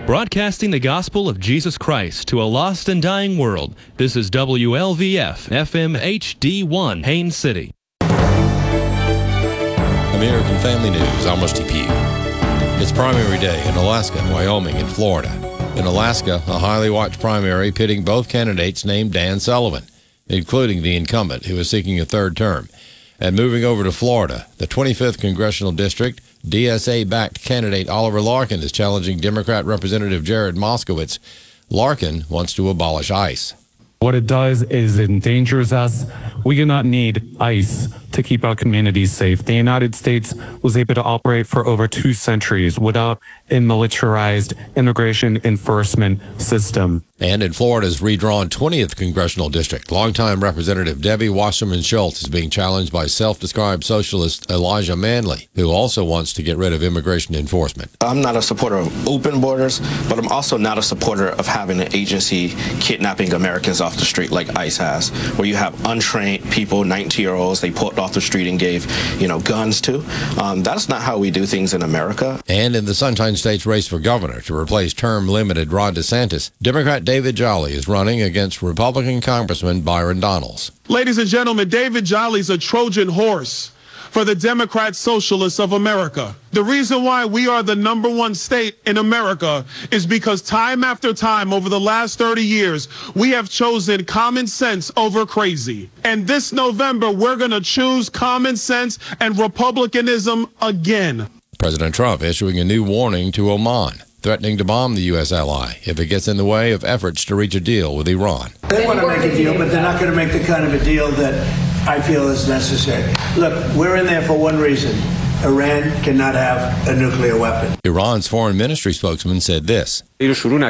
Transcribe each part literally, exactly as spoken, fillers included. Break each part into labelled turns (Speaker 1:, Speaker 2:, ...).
Speaker 1: Broadcasting the gospel of Jesus Christ to a lost and dying world, this is W L V F F M H D one, Haines City.
Speaker 2: American Family News, I'm Rusty Pugh. It's primary day in Alaska, Wyoming, and Florida. In Alaska, a highly watched primary pitting both candidates named Dan Sullivan, including the incumbent who is seeking a third term. And moving over to Florida, the twenty-fifth Congressional District, D S A-backed candidate Oliver Larkin is challenging Democrat Representative Jared Moskowitz. Larkin wants to abolish ICE.
Speaker 3: What it does is it endangers us. We do not need ICE to keep our communities safe. The United States was able to operate for over two centuries without a militarized immigration enforcement system.
Speaker 2: And in Florida's redrawn twentieth Congressional District, longtime Representative Debbie Wasserman Schultz is being challenged by self-described socialist Elijah Manley, who also wants to get rid of immigration enforcement.
Speaker 4: I'm not a supporter of open borders, but I'm also not a supporter of having an agency kidnapping Americans off the street like ICE has, where you have untrained people, nineteen-year-olds, they pulled off the street and gave, you know, guns to. Um, that's not how we do things in America.
Speaker 2: And in the Sunshine State's race for governor to replace term-limited Ron DeSantis, Democrat David Jolly is running against Republican Congressman Byron Donalds.
Speaker 5: Ladies and gentlemen, David Jolly's a Trojan horse for the Democrat Socialists of America. The reason why we are the number one state in America is because time after time over the last thirty years, we have chosen common sense over crazy. And this November, we're going to choose common sense and republicanism again.
Speaker 2: President Trump issuing a new warning to Oman, threatening to bomb the U S ally if it gets in the way of efforts to reach a deal with Iran.
Speaker 6: They want to make a deal, but they're not going to make the kind of a deal that I feel is necessary. Look, we're in there for one reason. Iran cannot have a nuclear weapon.
Speaker 2: Iran's foreign ministry spokesman said this.
Speaker 7: The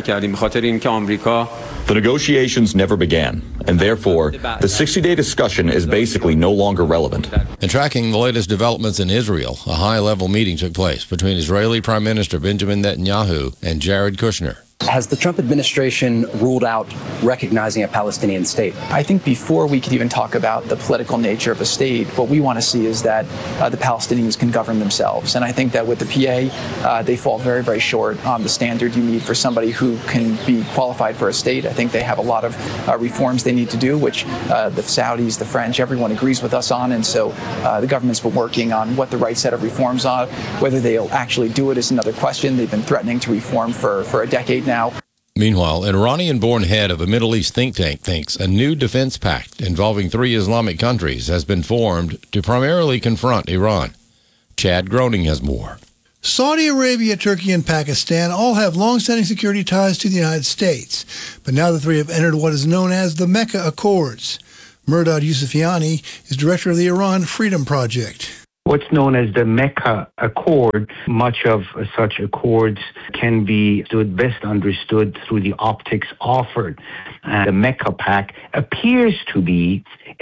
Speaker 8: negotiations never began, and therefore, the sixty-day discussion is basically no longer relevant.
Speaker 2: And tracking the latest developments in Israel, a high-level meeting took place between Israeli Prime Minister Benjamin Netanyahu and Jared Kushner.
Speaker 9: Has the Trump administration ruled out recognizing a Palestinian state?
Speaker 10: I think before we could even talk about the political nature of a state, what we want to see is that uh, the Palestinians can govern themselves. And I think that with the P A, uh, they fall very, very short on the standard you need for somebody who can be qualified for a state. I think they have a lot of uh, reforms they need to do, which uh, the Saudis, the French, everyone agrees with us on. And so uh, the government's been working on what the right set of reforms are. Whether they'll actually do it is another question. They've been threatening to reform for, for a decade now.
Speaker 2: Meanwhile, an Iranian-born head of a Middle East think tank thinks a new defense pact involving three Islamic countries has been formed to primarily confront Iran. Chad Groening has more.
Speaker 11: Saudi Arabia, Turkey, and Pakistan all have long-standing security ties to the United States, but now the three have entered what is known as the Mecca Accords. Mehrdad Yousefiani is director of the Iran Freedom Project.
Speaker 12: What's known as the Mecca Accord, much of such accords can be best understood through the optics offered. Uh, the Mecca Pact appears to be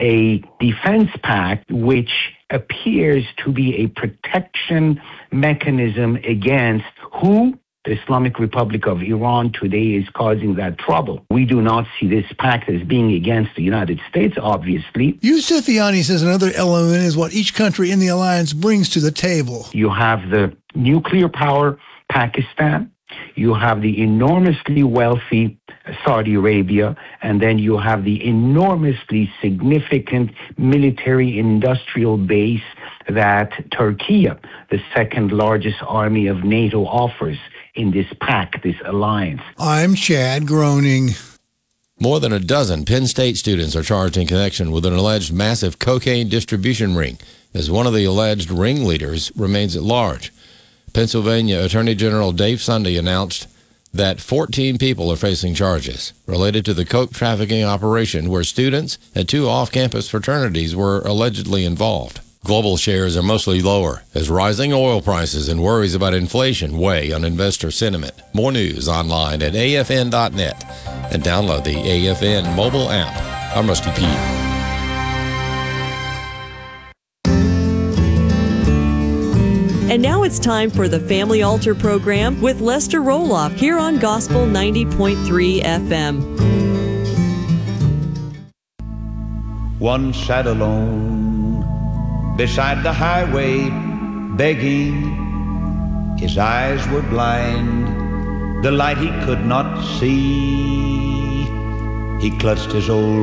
Speaker 12: a defense pact which appears to be a protection mechanism against who? The Islamic Republic of Iran today is causing that trouble. We do not see this pact as being against the United States, obviously.
Speaker 11: Yousefiani says another element is what each country in the alliance brings to the table.
Speaker 12: You have the nuclear power, Pakistan. You have the enormously wealthy Saudi Arabia, and then you have the enormously significant military industrial base that Turkey, the second largest army of NATO, offers in this pact, this alliance.
Speaker 11: I'm Chad Groening.
Speaker 2: More than a dozen Penn State students are charged in connection with an alleged massive cocaine distribution ring, as one of the alleged ringleaders remains at large. Pennsylvania Attorney General Dave Sunday announced that fourteen people are facing charges related to the coke trafficking operation where students and two off-campus fraternities were allegedly involved. Global shares are mostly lower as rising oil prices and worries about inflation weigh on investor sentiment. More news online at A F N dot net and download the A F N mobile app. I'm Rusty Pugh.
Speaker 13: And now it's time for the Family Altar program with Lester Roloff here on Gospel ninety point three F M.
Speaker 14: One sat alone beside the highway, begging. His eyes were blind, the light he could not see. He clutched his old